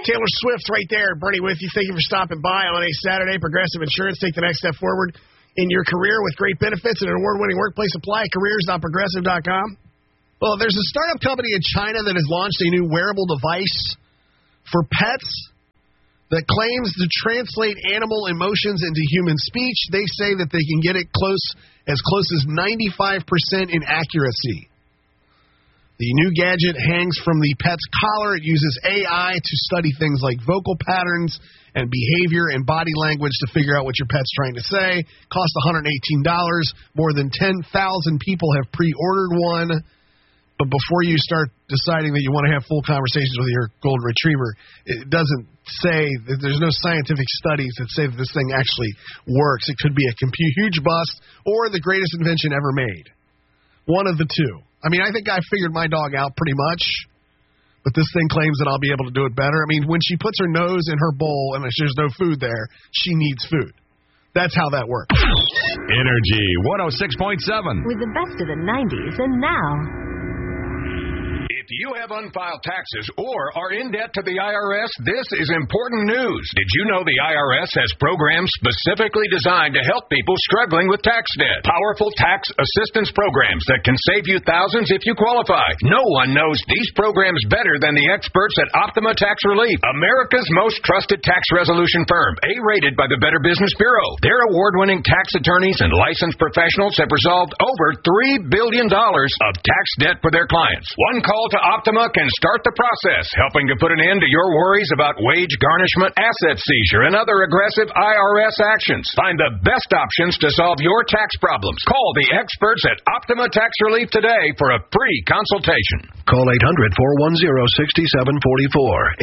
Taylor Swift right there. Bernie with you. Thank you for stopping by on a Saturday. Progressive Insurance. Take the next step forward in your career with great benefits and an award-winning workplace. Apply at careers.progressive.com. Well, there's a startup company in China that has launched a new wearable device for pets that claims to translate animal emotions into human speech. They say that they can get it as close as 95% in accuracy. The new gadget hangs from the pet's collar. It uses AI to study things like vocal patterns and behavior and body language to figure out what your pet's trying to say. Costs $118. More than 10,000 people have pre-ordered one. But before you start deciding that you want to have full conversations with your golden retriever, it doesn't say that there's no scientific studies that say that this thing actually works. It could be a huge bust or the greatest invention ever made. One of the two. I mean, I think I figured my dog out pretty much, but this thing claims that I'll be able to do it better. I mean, when she puts her nose in her bowl and there's no food there, she needs food. That's how that works. Energy 106.7. With the best of the 90s and now. If you have unfiled taxes or are in debt to the IRS, this is important news. Did you know the IRS has programs specifically designed to help people struggling with tax debt? Powerful tax assistance programs that can save you thousands if you qualify. No one knows these programs better than the experts at Optima Tax Relief, America's most trusted tax resolution firm, A-rated by the Better Business Bureau. Their award-winning tax attorneys and licensed professionals have resolved over $3 billion of tax debt for their clients. One call to Optima can start the process, helping to put an end to your worries about wage garnishment, asset seizure, and other aggressive IRS actions. Find the best options to solve your tax problems. Call the experts at Optima Tax Relief today for a free consultation. Call 800-410-6744.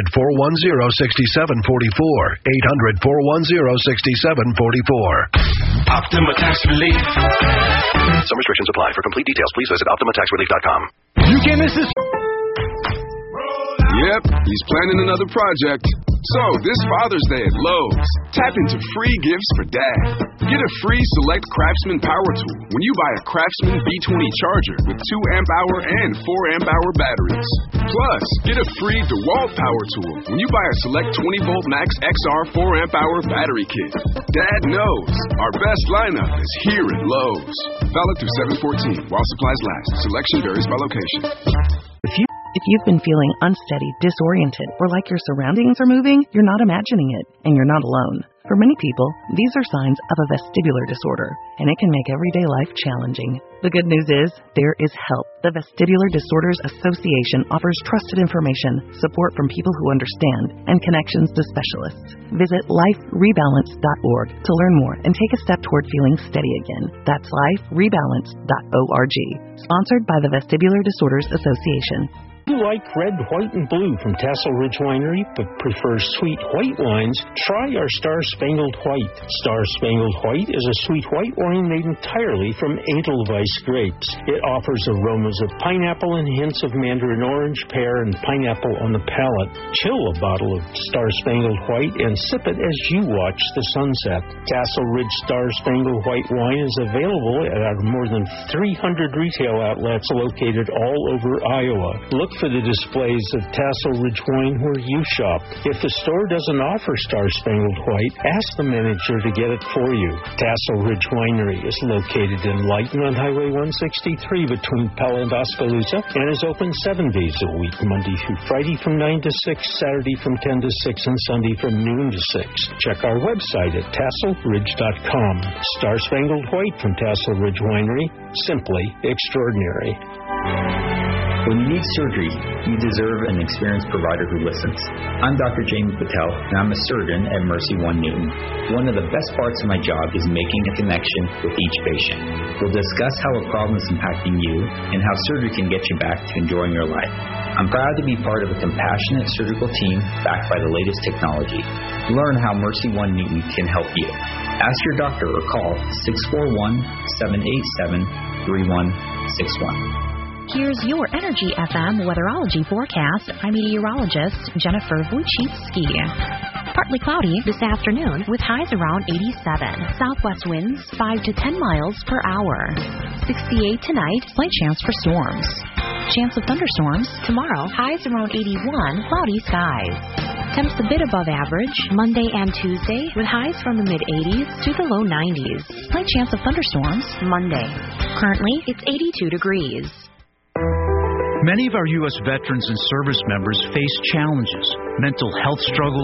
800-410-6744. 800-410-6744. Optima Tax Relief. Some restrictions apply. For complete details, please visit OptimaTaxRelief.com. You can assist. Yep, he's planning another project. So, this Father's Day at Lowe's, tap into free gifts for Dad. Get a free Select Craftsman Power Tool when you buy a Craftsman B20 charger with 2 amp-hour and 4 amp-hour batteries. Plus, get a free DeWalt Power Tool when you buy a Select 20-volt Max XR 4 amp-hour battery kit. Dad knows our best lineup is here at Lowe's. Valid through 7/14 while supplies last. Selection varies by location. If you've been feeling unsteady, disoriented, or like your surroundings are moving, you're not imagining it, and you're not alone. For many people, these are signs of a vestibular disorder, and it can make everyday life challenging. The good news is, there is help. The Vestibular Disorders Association offers trusted information, support from people who understand, and connections to specialists. Visit liferebalance.org to learn more and take a step toward feeling steady again. That's liferebalance.org. Sponsored by the Vestibular Disorders Association. If you like red, white, and blue from Tassel Ridge Winery, but prefer sweet white wines, try our Star Spangled White. Star Spangled White is a sweet white wine made entirely from Edelweiss grapes. It offers aromas of pineapple and hints of mandarin orange, pear, and pineapple on the palate. Chill a bottle of Star Spangled White and sip it as you watch the sunset. Tassel Ridge Star Spangled White wine is available at our more than 300 retail outlets located all over Iowa. Look for the displays of Tassel Ridge Wine where you shop. If the store doesn't offer Star Spangled White, ask the manager to get it for you. Tassel Ridge Winery is located in Lighton on Highway 163 between Pella and Oskaloosa and is open 7 days a week, Monday through Friday from 9 to 6, Saturday from 10 to 6, and Sunday from noon to 6. Check our website at tasselridge.com. Star Spangled White from Tassel Ridge Winery, simply extraordinary. When you need surgery, you deserve an experienced provider who listens. I'm Dr. Jamie Patel, and I'm a surgeon at Mercy One Newton. One of the best parts of my job is making a connection with each patient. We'll discuss how a problem is impacting you and how surgery can get you back to enjoying your life. I'm proud to be part of a compassionate surgical team backed by the latest technology. Learn how Mercy One Newton can help you. Ask your doctor or call 641-787-3161. Here's your Energy FM weatherology forecast by meteorologist Jennifer Wojcicki. Partly cloudy this afternoon with highs around 87. Southwest winds 5 to 10 miles per hour. 68 tonight, slight chance for storms. Chance of thunderstorms tomorrow, highs around 81, cloudy skies. Temps a bit above average Monday and Tuesday with highs from the mid-80s to the low 90s. Slight chance of thunderstorms Monday. Currently, it's 82 degrees. Many of our U.S. veterans and service members face challenges, mental health struggles,